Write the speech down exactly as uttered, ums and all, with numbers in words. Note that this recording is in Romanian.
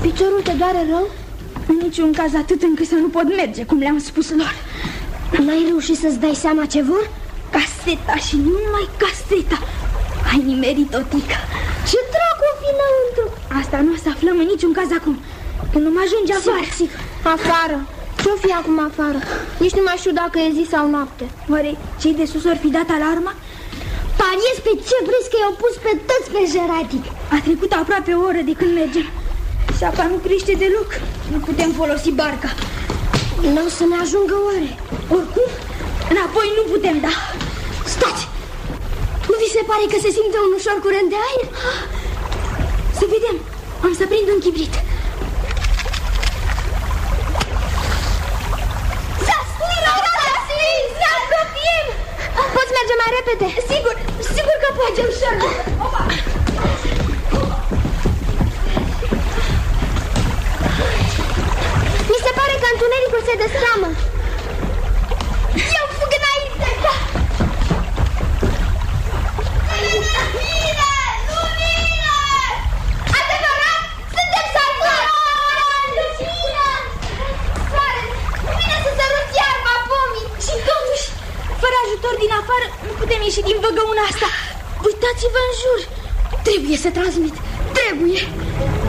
Piciorul te doare rău? În niciun caz atât încât să nu pot merge, cum le-am spus lor. N-ai reușit să-ți dai seama ce vor? Caseta și numai caseta. Ai nimerit-o, Tica. Ce dracu o fi înăuntru? Asta nu o să aflăm în niciun caz acum, când nu mă ajunge afară. Sigur, afară. Ce-o fi acum afară? Nici nu mai știu dacă e zi sau noapte. Oare cei de sus or fi dat alarma? Pariez pe ce vrei că i-au pus pe toți pe jeratic. A trecut aproape o oră de când mergem. Sapa nu crește deloc. Nu putem folosi barca. Nu o să ne ajungă oare? Oricum, înapoi nu putem da. Stați! Nu vi se pare că se simte un ușor curent de aer? Să vedem. Am să prind un chibrit. S-a stins! S-a stins! Ne apropiem! Poți merge mai repede? Sigur, sigur că poate, ușor. Opa! Mi se pare că întunericul se destramă. Eu fug înainte! Da. Lumină! Lumină! Adevărat? Suntem salvați! Lumină! Soare! Lumină să sărut iarba pomii! Și totuși, fără ajutor din afară, nu putem ieși din văgăuna asta. Uitați-vă în jur. Trebuie să transmit. Trebuie.